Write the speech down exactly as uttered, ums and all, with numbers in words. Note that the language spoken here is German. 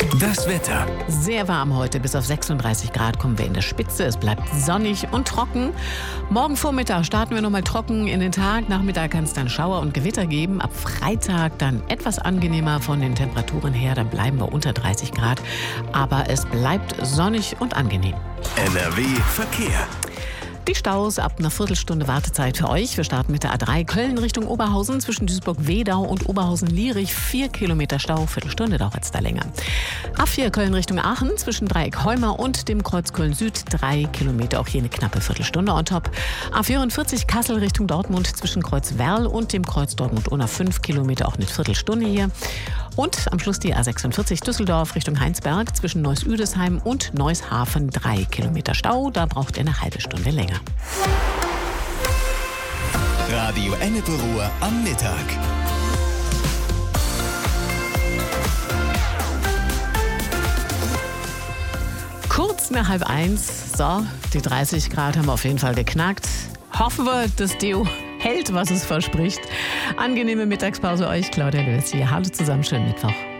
Das Wetter. Sehr warm heute, bis auf sechsunddreißig Grad kommen wir in der Spitze. Es bleibt sonnig und trocken. Morgen Vormittag starten wir nochmal trocken in den Tag. Nachmittag kann es dann Schauer und Gewitter geben. Ab Freitag dann etwas angenehmer von den Temperaturen her. Dann bleiben wir unter dreißig Grad. Aber es bleibt sonnig und angenehm. N R W Verkehr. Die Staus ab einer Viertelstunde Wartezeit für euch. Wir starten mit der A drei Köln Richtung Oberhausen zwischen Duisburg-Wedau und Oberhausen-Lierich. Vier Kilometer Stau, Viertelstunde dauert es da länger. A vier Köln Richtung Aachen zwischen Dreieck Heuma und dem Kreuz Köln-Süd. Drei Kilometer, auch hier eine knappe Viertelstunde on top. A vierundvierzig Kassel Richtung Dortmund zwischen Kreuz Werl und dem Kreuz Dortmund-Unna. Fünf Kilometer, auch eine Viertelstunde hier. Und am Schluss die A sechsundvierzig Düsseldorf Richtung Heinsberg zwischen Neuss-Üdesheim und Neushafen. Drei Kilometer Stau, da braucht ihr eine halbe Stunde länger. Radio Ennepe-Ruhr am Mittag. Kurz nach halb eins. So, die dreißig Grad haben wir auf jeden Fall geknackt. Hoffen wir, das Deo hält, was es verspricht. Angenehme Mittagspause euch, Claudia Löß hier. Hallo zusammen, schönen Mittwoch.